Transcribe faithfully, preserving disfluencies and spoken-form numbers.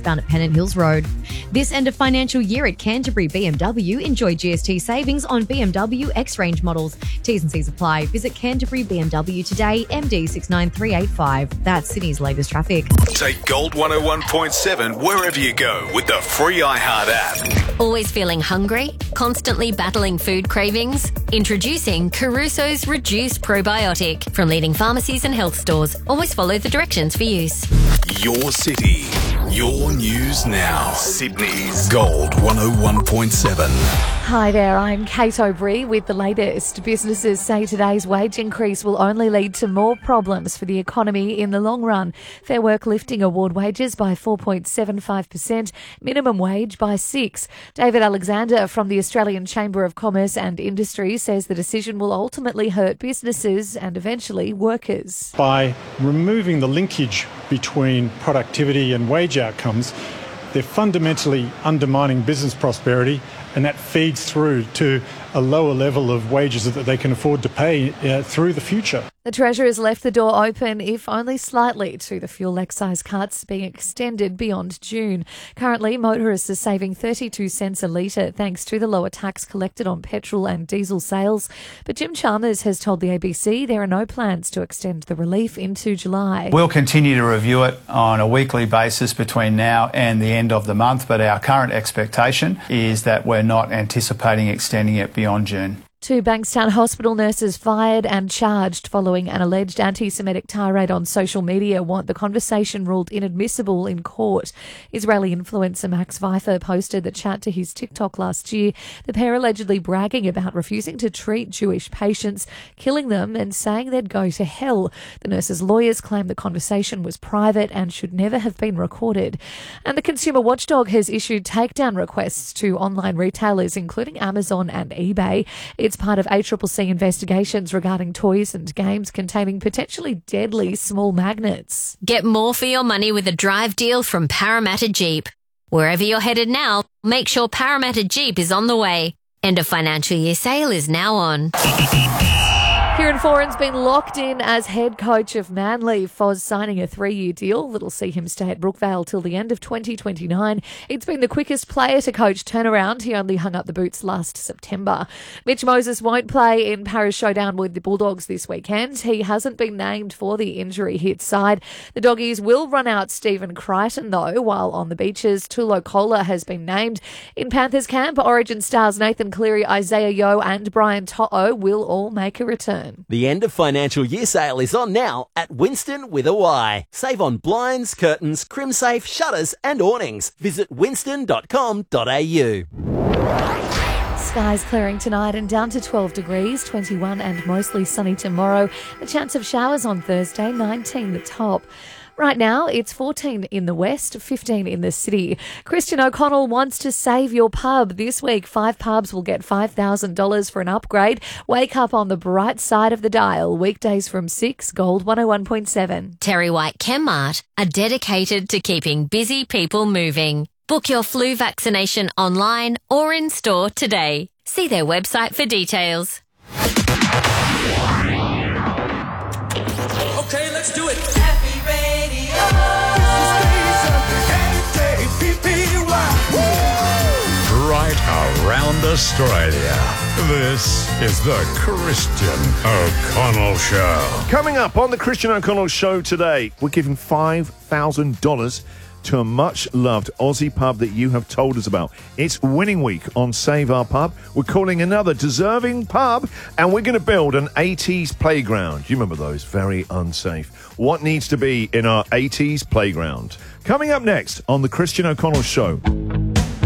westbound at Pennant Hills Road. This end of financial year at Canterbury B M W, enjoy G S T savings on B M W X-Range models. T's and C's apply. Visit Canterbury B M W today, M D six nine three eight five. That's Sydney's latest traffic. Take Gold one oh one point seven wherever you go with the free iHeart app. Always feeling hungry? Constantly battling food cravings? Introducing Caruso's Reduced Probiotic from leading pharmacies and health stores. Always follow the directions for use. Your city, your news now. Sydney's Gold one oh one point seven. Hi there, I'm Kate O'Brien with the latest. Businesses say today's wage increase will only lead to more problems for the economy in the long run. Fair Work lifting award wages by four point seven five percent, minimum wage by six. David Alexander from the Australian Chamber of Commerce and Industry says the decision will ultimately hurt businesses and eventually workers. By removing the linkage between productivity and wage outcomes, they're fundamentally undermining business prosperity, and that feeds through to a lower level of wages that they can afford to pay uh, through the future. The Treasurer has left the door open, if only slightly, to the fuel excise cuts being extended beyond June. Currently, motorists are saving thirty-two cents a litre thanks to the lower tax collected on petrol and diesel sales. But Jim Chalmers has told the A B C there are no plans to extend the relief into July. We'll continue to review it on a weekly basis between now and the end of the month, but our current expectation is that we're not anticipating extending it beyond June. Two Bankstown Hospital nurses fired and charged following an alleged anti-Semitic tirade on social media want the conversation ruled inadmissible in court. Israeli influencer Max Pfeiffer posted the chat to his TikTok last year, the pair allegedly bragging about refusing to treat Jewish patients, killing them and saying they'd go to hell. The nurses' lawyers claim the conversation was private and should never have been recorded. And the Consumer Watchdog has issued takedown requests to online retailers including Amazon and eBay. It's part of A C C C investigations regarding toys and games containing potentially deadly small magnets. Get more for your money with a drive deal from Parramatta Jeep. Wherever you're headed now, make sure Parramatta Jeep is on the way. End of financial year sale is now on. Kieran Foran's been locked in as head coach of Manly. Foz signing a three-year deal that'll see him stay at Brookvale till the end of twenty twenty-nine. It's been the quickest player to coach turnaround. He only hung up the boots last September. Mitch Moses won't play in Paris Showdown with the Bulldogs this weekend. He hasn't been named for the injury-hit side. The Doggies will run out Stephen Crichton, though, while on the beaches. Tulo Kola has been named. In Panthers camp, Origin stars Nathan Cleary, Isaiah Yeo and Brian To'o will all make a return. The end of financial year sale is on now at Winston with a Y. Save on blinds, curtains, crimsafe, shutters and awnings. Visit winston dot com dot a u. Skies clearing tonight and down to twelve degrees, twenty-one and mostly sunny tomorrow. A chance of showers on Thursday, nineteen the top. Right now, it's fourteen in the west, fifteen in the city. Christian O'Connell wants to save your pub. This week, five pubs will get five thousand dollars for an upgrade. Wake up on the bright side of the dial. Weekdays from six, Gold one oh one point seven. Terry White Chemmart are dedicated to keeping busy people moving. Book your flu vaccination online or in store today. See their website for details. Okay, let's do it. Right around Australia. This is the Christian O'Connell Show. Coming up on the Christian O'Connell Show today, we're giving five thousand dollars to a much-loved Aussie pub that you have told us about. It's winning week on Save Our Pub. We're calling another deserving pub, and we're going to build an eighties playground. You remember those? Very unsafe. What needs to be in our eighties playground? Coming up next on the Christian O'Connell Show.